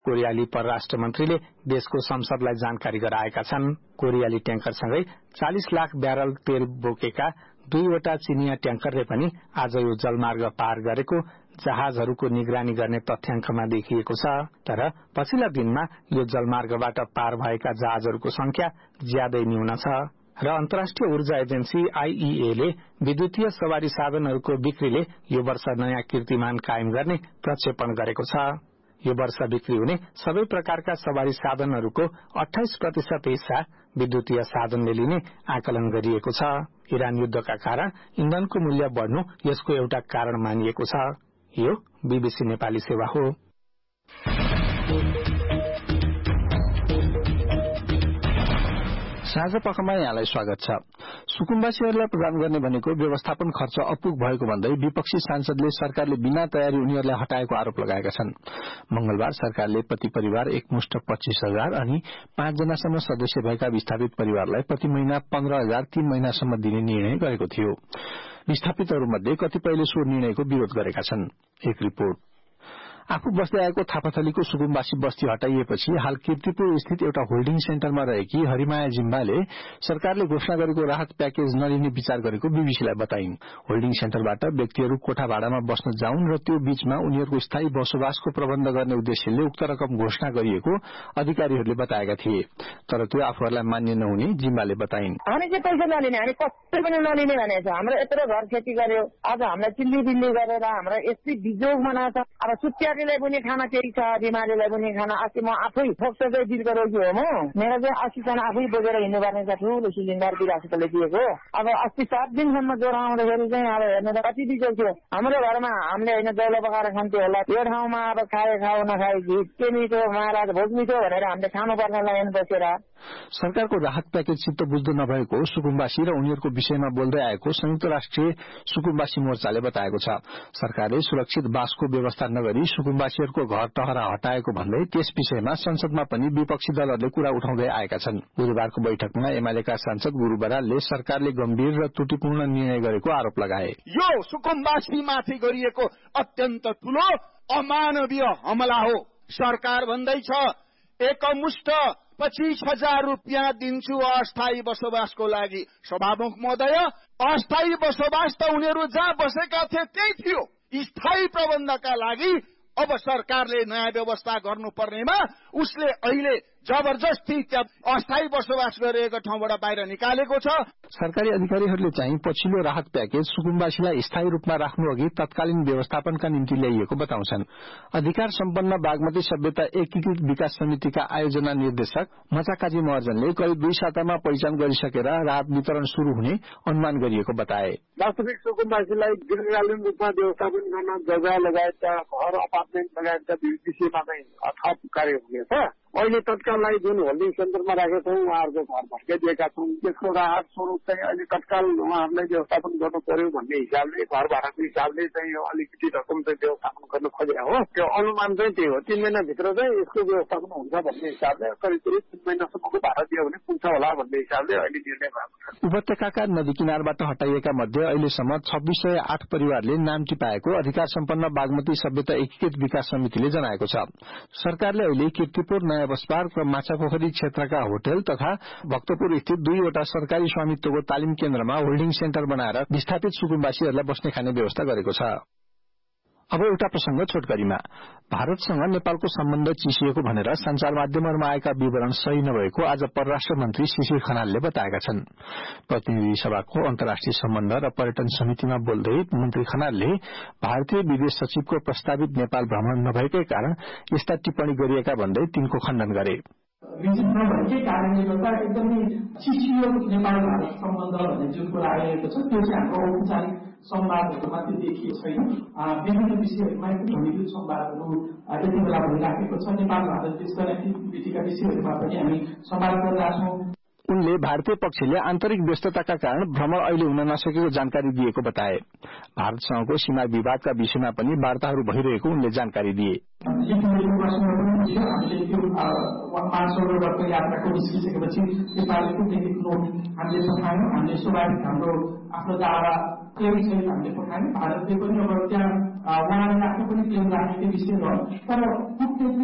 कोरियाली परराष्ट्र मन्त्रीले देशको संसदलाई जानकारी गराएका छन्। कोरियाली ट्याङ्करसँगै 40 लाख ब्यारल तेल बोकेका 2वटा चिनिया ट्याङ्करले पनि आज यो जलमार्ग पार गरेको जहाजहरूको निगरानी गर्ने तथ्याङ्कमा देखिएको छ। तर पछिल्ला दिनमा यो जलमार्गबाट पार भएका जहाजहरूको संख्या ज्यादै न्यून छ र अन्तर्राष्ट्रिय ऊर्जा एजेन्सी IEA ले विद्युतीय सवारी साधनहरूको बिक्रीले यो वर्ष नयाँ कीर्तिमान कायम गर्ने प्रक्षेपण गरेको छ। यो वर्ष बिक्री हुने सबै प्रकारका सवारी साधनहरूको 28% हिस्सा विद्युतीय साधनले लिने आकलन गरिएको छ। इरान युद्धका कारण इन्धनको मूल्य बढ्नु यसको एउटा कारण मानिएको छ। यो BBC नेपाली सेवा हो। साझा पखमा यहाँलाई स्वागत छ। सुकुम्बासीहरूलाई प्रदान गर्ने भनेको व्यवस्थापन खर्च अपुग भएको भन्दै विपक्षी सांसदले सरकारले बिना तयारी उनीहरूलाई हटाएको आरोप लगाएका छन्। मंगलबार सरकारले प्रति परिवार एकमुष्ट 25,000 अनि 5 जनासम्म सदस्य भएका विस्थापित परिवारलाई प्रति महिना 15,000 3 महिनासम्म दिने निर्णय गरेको थियो। विस्थापितहरूमध्ये कतिपयले सो निर्णयको विरोध गरेका छन्। एक रिपोर्ट। आफू बस्दै आएको थापाथलीको सुकुम्बासी बस्ती हटाइएपछि हाल कीर्तिपुर स्थित एउटा होल्डिङ सेन्टरमा रहेकी हरिमाया जिम्बाले सरकारले घोषणा गरेको राहत प्याकेज नलिने विचार गरेको बीबीसीलाई बताइन्। होल्डिङ सेन्टरबाट व्यक्तिहरू कोठा भाडामा बस्न जाउन् र त्यो बीचमा उनीहरूको स्थायी बसोबासको प्रबन्ध गर्ने उद्देश्यले उक्त रकम घोषणा गरिएको अधिकारीहरूले बताएका थिए। तर त्यो आफूहरूलाई मान्य नहुने जिम्बाले बताइन्। हामी चाहिँ पैसा नलिने, हामी कसै पनि नलिने भनेको छ। हाम्रो यत्रो घर खेती गर्यो, आज हामीलाई चिल्ली बिल्ली गरेर हाम्रो यस्तै बिजोग बनाएको छ। अब सुत्यारीलाई पनि खाना केही छ, बिमारीलाई पनि खाना। अस्ति म आफै फोक्सोकै बिलको रोगी हो म। मेरो चाहिँ 80 जना आफै बोकेर हिँड्नुपर्ने छ। ठुलो सिलिन्डर बिरासीले दिएको। अब अस्ति 7 दिनसम्म ज्वरो आउँदाखेरि चाहिँ अब हेर्नु त कति बिजोग थियो। हाम्रो घरमा हामीले होइन जौलो पकाएर खान्थ्यो होला। यो ठाउँमा अब खाए खाऊ नखाए घिट के मिठो महाराज भोग मिठो भनेर हामीले खानु पर्ने लाइन बसेर। सरकारको राहत प्याकेज चित्त बुझ्दो नभएको सुकुम्बासी र उनीहरूको विषयमा बोल्दै आएको संयुक्त राष्ट्रिय सुकुम्बासी मोर्चाले बताएको छ। सरकारले सुरक्षित बासको व्यवस्था नगरी सुकुम्बासीहरूको घर टहरा हटाएको भन्दै त्यस विषयमा संसदमा पनि विपक्षी दलहरूले कुरा उठाउँदै आएका छन्। बुधबारको बैठकमा एमालेका सांसद गुरु बरालले सरकारले गम्भीर र त्रुटिपूर्ण निर्णय गरेको आरोप लगाए। यो सुकुम्बासीमाथि गरिएको अत्यन्त ठूलो अमानवीय हमला हो। सरकार भन्दैछ एकमुष्ट 25,000 रुपियाँ दिन्छु अस्थायी बसोबासको लागि। सभामुख महोदय, अस्थायी बसोबास त उनीहरू जहाँ बसेका थिए त्यही थियो। स्थायी प्रबन्धका लागि अब सरकारले नयाँ व्यवस्था गर्नुपर्नेमा उसले अहिले जबरजस्ती त्यहाँ अस्थायी बसोबास गरिएको ठाउँबाट बाहिर निकालेको छ। सरकारी अधिकारीहरूले चाहिँ पछिल्लो राहत प्याकेज सुकुम्बासीलाई स्थायी रूपमा राख्नु अघि तत्कालीन व्यवस्थापनका निम्ति ल्याइएको बताउँछन्। अधिकार सम्पन्न बागमती सभ्यता एकीकृत विकास समितिका आयोजना निर्देशक मचाकाजी महर्जनले करिब 2 सातामा पहिचान गरिसकेर राहत वितरण शुरू हुने अनुमान गरिएको बताए। वास्तविक सुकुम्बासीलाई दीर्घकालीन रूपमा व्यवस्थापन गर्न जग्गा लगायतका घर अपार्टमेन्ट लगायतका विषयमा चाहिँ थप कार्य हुनेछ। अहिले तत्काललाई जुन होल्डिङ सेन्टरमा राखेका छौँ उहाँहरूको घर भत्काइदिएका छौँ। त्यसको राहत स्वरूप चाहिँ अहिले तत्काल उहाँहरूलाई व्यवस्थापन गर्नु पर्यो भन्ने हिसाबले घर भाडाको हिसाबले चाहिँ यो अलिकति रकम चाहिँ व्यवस्थापन गर्न खोजेको हो। त्यो अनुमान चाहिँ त्यही हो। 3 महिनाभित्र चाहिँ यसको व्यवस्थापन हुन्छ भन्ने हिसाबले करिब 3 महिनासम्मको भाडा दियो भने पुग्छ होला भन्ने हिसाबले अहिले निर्णय भएको छ। उपत्यकाका नदी किनारबाट हटाइएका मध्ये अहिलेसम्म 2608 परिवारले नाम टिपाएको अधिकार सम्पन्न बागमती सभ्यता एकीकृत विकास समितिले जनाएको छ। सरकारले अहिले कीर्तिपुर बस पार्क र माछापोखरी क्षेत्रका होटल तथा भक्तपुर स्थित 2वटा सरकारी स्वामित्वको तालिम केन्द्रमा होल्डिङ सेन्टर बनाएर विस्थापित सुकुम्बासीहरूलाई बस्ने खाने व्यवस्था गरेको छ। अब एउटा प्रसंग छोटकरीमा। भारतसँग नेपालको सम्बन्ध चिसिएको भनेर संचार माध्यमहरूमा आएका विवरण सही नभएको आज परराष्ट्र मन्त्री शिशिर खनालले बताएका छन्। प्रतिनिधि सभाको अन्तर्राष्ट्रिय सम्बन्ध र पर्यटन समितिमा बोल्दै मन्त्री खनालले भारतीय विदेश सचिवको प्रस्तावित नेपाल भ्रमण नभएकै कारण यस्ता टिप्पणी गरिएका भन्दै तिनको खण्डन गरे। विजिट नभएकै कारणले गर्दा एकदमै चिसियो नेपाल भारत सम्बन्ध भन्ने जुन कुरा आइरहेको छ त्यो चाहिँ हाम्रो औपचारिक संवादहरूमा त्यो देखिएको छैन। विभिन्न विषयहरूमा घनीभूत संवादहरू यति बेला भइराखेको छ। नेपाल भारत देशका कनेक्टिभिटीका विषयहरूमा पनि हामी संवाद गरिरहेछौँ। उनले भारतीय पक्षले आन्तरिक व्यस्तताका कारण भ्रमण अहिले हुन नसकेको जानकारी दिएको बताए। भारतसँगको सीमा विवादका विषयमा पनि वार्ताहरू भइरहेको उनले जानकारी दिए। यात्राको निस्किसकेपछि नेपालले कुटनीतिक नोट हामीले पठायौँ। हामीले स्वाभाविक हाम्रो आफ्नो दावा केही सहित हामीले पठायौँ। भारतले पनि अब त्यहाँ उहाँले आफ्नो पनि क्लेम राखेको विषय हो। तर